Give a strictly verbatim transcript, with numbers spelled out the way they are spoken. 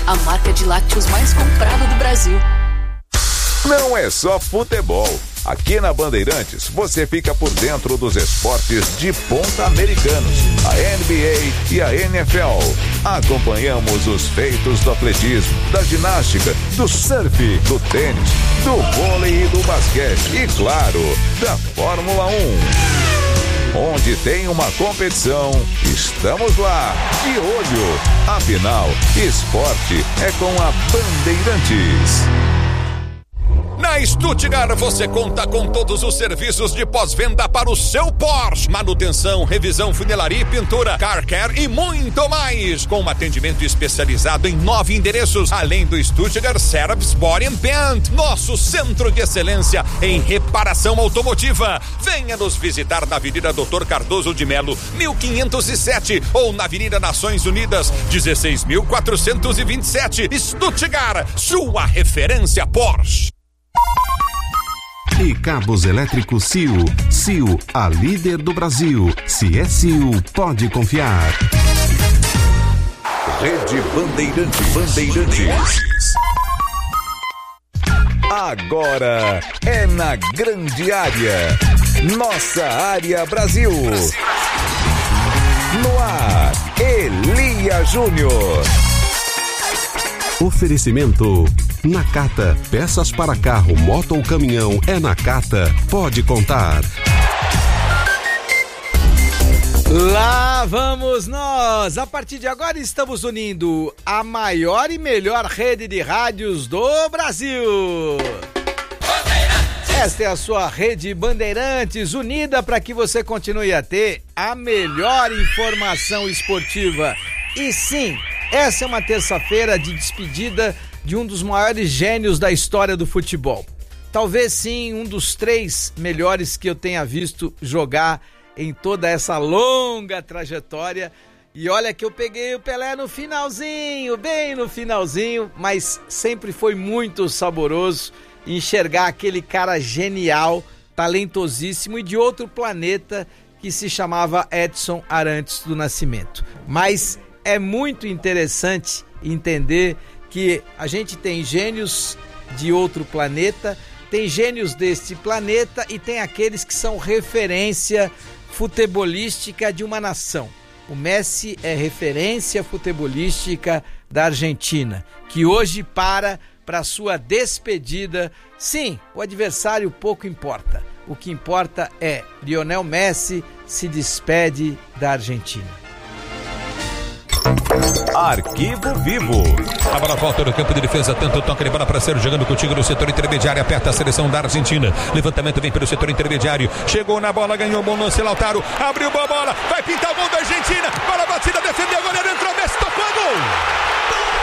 a marca de lácteos mais comprada do Brasil. Não é só futebol. Aqui na Bandeirantes, você fica por dentro dos esportes de ponta americanos, a N B A e a N F L. Acompanhamos os feitos do atletismo, da ginástica, do surf, do tênis, do vôlei e do basquete e, claro, da Fórmula um. Onde tem uma competição, estamos lá, de olho. Afinal, esporte é com a Bandeirantes. Na Stuttgart você conta com todos os serviços de pós-venda para o seu Porsche. Manutenção, revisão, funilaria e pintura, car care e muito mais. Com um atendimento especializado em nove endereços, além do Stuttgart Service Body and Paint, nosso centro de excelência em reparação automotiva. Venha nos visitar na Avenida doutor Cardoso de Melo, mil quinhentos e sete, ou na Avenida Nações Unidas, dezesseis mil quatrocentos e vinte e sete. Stuttgart, sua referência Porsche. E cabos elétricos C I U. C I U, a líder do Brasil. Se é C I U, pode confiar. Rede Bandeirantes. Bandeirantes. Agora é na grande área. Nossa área Brasil. No ar, Elia Júnior. Oferecimento Nakata, peças para carro, moto ou caminhão, é Nakata, pode contar. Lá vamos nós! A partir de agora estamos unindo a maior e melhor rede de rádios do Brasil. Esta é a sua rede Bandeirantes, unida para que você continue a ter a melhor informação esportiva. E sim, essa é uma terça-feira de despedida de um dos maiores gênios da história do futebol. Talvez sim, um dos três melhores que eu tenha visto jogar em toda essa longa trajetória. E olha que eu peguei o Pelé no finalzinho, bem no finalzinho, mas sempre foi muito saboroso enxergar aquele cara genial, talentosíssimo e de outro planeta que se chamava Edson Arantes do Nascimento. Mas é muito interessante entender que a gente tem gênios de outro planeta, tem gênios deste planeta e tem aqueles que são referência futebolística de uma nação. O Messi é referência futebolística da Argentina, que hoje para para sua despedida. Sim, o adversário pouco importa. O que importa é Lionel Messi se despede da Argentina. Arquivo Vivo. A bola volta no campo de defesa, tanto toca de bola para Sérgio jogando contigo no setor intermediário, aperta a seleção da Argentina. Levantamento vem pelo setor intermediário, chegou na bola, ganhou bom lance, Lautaro, abriu boa bola, vai pintar o gol